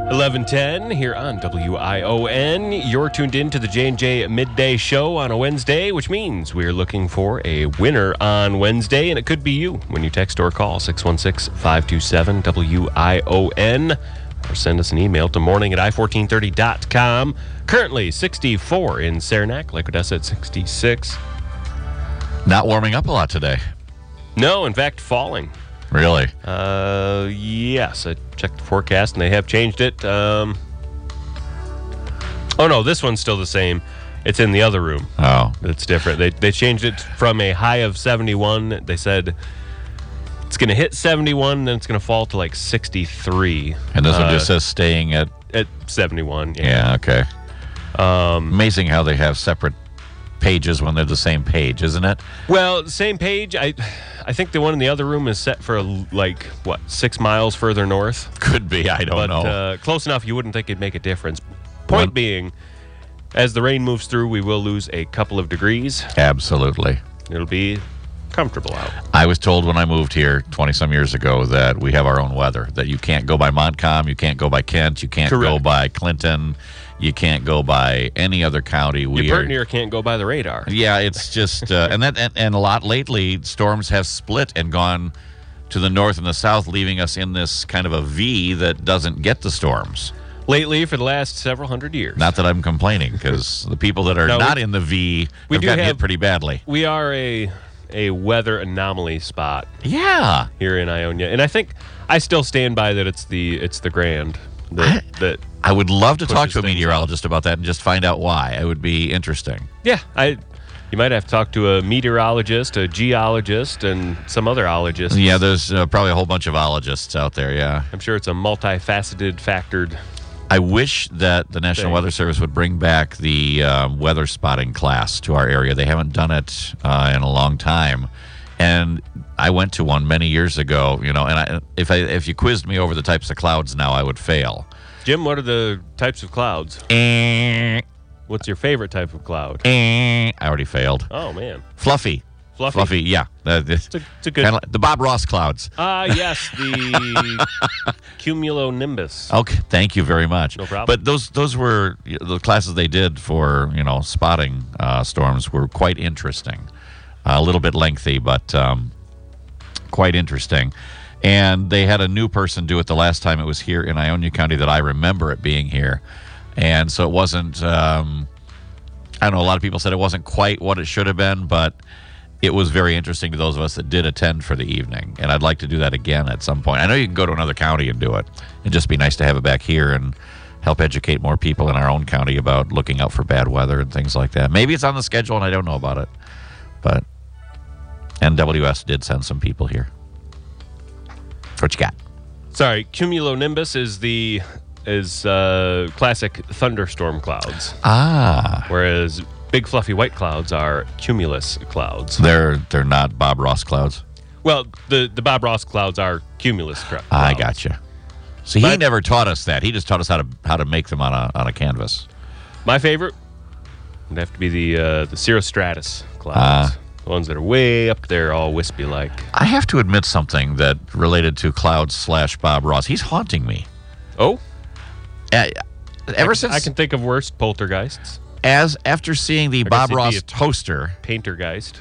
11:10 here on WION. You're tuned in to the J&J Midday Show on a Wednesday, which means we're looking for a winner on Wednesday, and it could be you when you text or call 616-527-WION or send us an email to morning@i1430.com. Currently 64 in Saranac, Lake Odessa at 66. Not warming up a lot today. No, in fact, falling. Really? Yes, I checked the forecast and they have changed it. Oh no, this one's still the same. It's in the other room. Oh. It's different. They changed it from a high of 71. They said it's going to hit 71, then it's going to fall to like 63. And this one just says staying at 71. Yeah, okay. Amazing how they have separate pages when they're the same page, isn't it? Well, same page. I think the one in the other room is set for 6 miles further north. Could be. I don't know. Close enough you wouldn't think it'd make a difference. Point being, as the rain moves through, we will lose a couple of degrees. Absolutely. It'll be comfortable out. I was told when I moved here 20-some years ago that we have our own weather, that you can't go by Montcalm, you can't go by Kent, you can't go by Clinton, you can't go by any other county. You pretty near can't go by the radar. Yeah, it's just and a lot lately, storms have split and gone to the north and the south, leaving us in this kind of a V that doesn't get the storms. Lately, for the last several hundred years. Not that I'm complaining, because the people that are not in the V have gotten hit pretty badly. We are a weather anomaly spot. Yeah, here in Ionia, and I think I still stand by that. It's the Grand. That I would love to talk to a meteorologist about that and just find out why. It would be interesting. Yeah, you might have to talk to a meteorologist, a geologist, and some other ologists. Yeah, there's probably a whole bunch of ologists out there, yeah. I'm sure it's a multifaceted, factored. I wish that the National Weather Service would bring back the weather spotting class to our area. They haven't done it in a long time. And I went to one many years ago, and if you quizzed me over the types of clouds now, I would fail. Jim, what are the types of clouds? What's your favorite type of cloud? I already failed. Oh, man. Fluffy, yeah. It's a good... the Bob Ross clouds. Yes, the cumulonimbus. Okay, thank you very much. No problem. But those were the classes they did for, spotting storms were quite interesting. A little bit lengthy, but quite interesting. And they had a new person do it the last time it was here in Ionia County that I remember it being here. And so it wasn't, I don't know, a lot of people said it wasn't quite what it should have been, but it was very interesting to those of us that did attend for the evening. And I'd like to do that again at some point. I know you can go to another county and do it. It'd just be nice to have it back here and help educate more people in our own county about looking out for bad weather and things like that. Maybe it's on the schedule and I don't know about it. But NWS did send some people here. What you got? Sorry, cumulonimbus is classic thunderstorm clouds. Whereas big fluffy white clouds are cumulus clouds. They're not Bob Ross clouds. Well, the Bob Ross clouds are cumulus clouds. I gotcha. So he never taught us that. He just taught us how to make them on a canvas. My favorite would have to be the cirrostratus clouds. The ones that are way up there, all wispy-like. I have to admit something that related to clouds/Bob Ross. He's haunting me. Oh? Ever since I can think of worse poltergeists. After seeing the Bob Ross toaster. Paintergeist.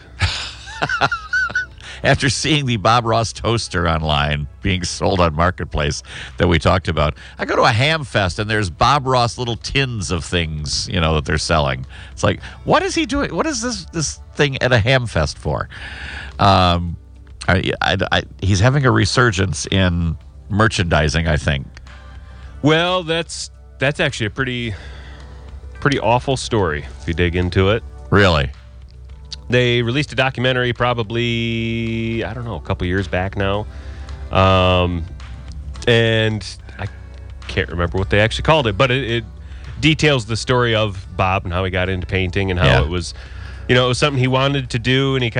After seeing the Bob Ross toaster online being sold on Marketplace that we talked about, I go to a ham fest and there's Bob Ross little tins of things, that they're selling. It's like, what is he doing? What is this thing at a ham fest for? He's having a resurgence in merchandising, I think. Well, that's actually a pretty awful story if you dig into it. Really? They released a documentary probably, I don't know, a couple years back now. And I can't remember what they actually called it, but it details the story of Bob and how he got into painting and how it was, it was something he wanted to do and he